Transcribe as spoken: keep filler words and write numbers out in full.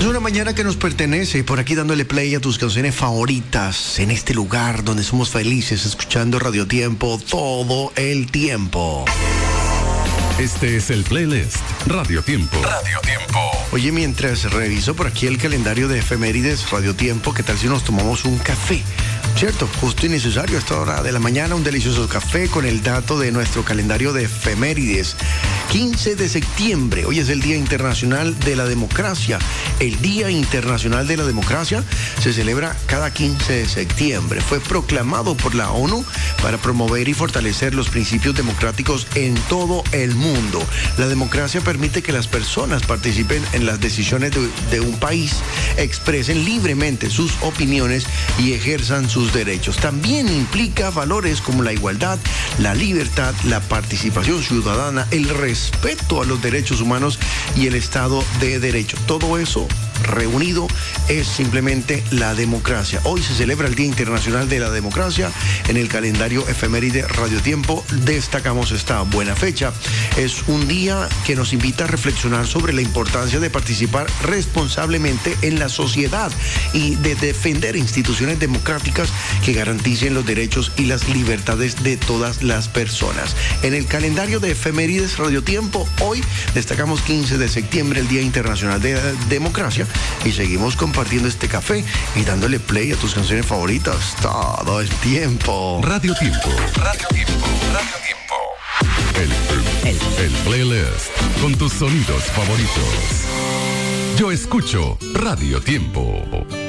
Es una mañana que nos pertenece, por aquí dándole play a tus canciones favoritas, en este lugar donde somos felices, escuchando Radio Tiempo todo el tiempo. Este es el playlist Radio Tiempo. Radio Tiempo. Oye, mientras reviso por aquí el calendario de efemérides Radio Tiempo, ¿qué tal si nos tomamos un café? Cierto, justo y necesario a esta hora de la mañana, un delicioso café con el dato de nuestro calendario de efemérides. quince de septiembre, hoy es el Día Internacional de la Democracia. El Día Internacional de la Democracia se celebra cada quince de septiembre. Fue proclamado por la ONU para promover y fortalecer los principios democráticos en todo el mundo. La democracia permite que las personas participen en las decisiones de, de un país, expresen libremente sus opiniones y ejerzan sus derechos. También implica valores como la igualdad, la libertad, la participación ciudadana, el respeto a los derechos humanos y el Estado de Derecho. Todo eso reunido es simplemente la democracia. Hoy se celebra el Día Internacional de la Democracia. En el calendario efeméride Radio Tiempo destacamos esta buena fecha. Es un día que nos invita a reflexionar sobre la importancia de participar responsablemente en la sociedad y de defender instituciones democráticas que garanticen los derechos y las libertades de todas las personas. En el calendario de efemérides Radio Tiempo, hoy destacamos quince de septiembre, el Día Internacional de la Democracia, y seguimos compartiendo este café y dándole play a tus canciones favoritas todo el tiempo. Radio Tiempo. Radio Tiempo. Radio Tiempo. El, el, el playlist con tus sonidos favoritos. Yo escucho Radio Tiempo.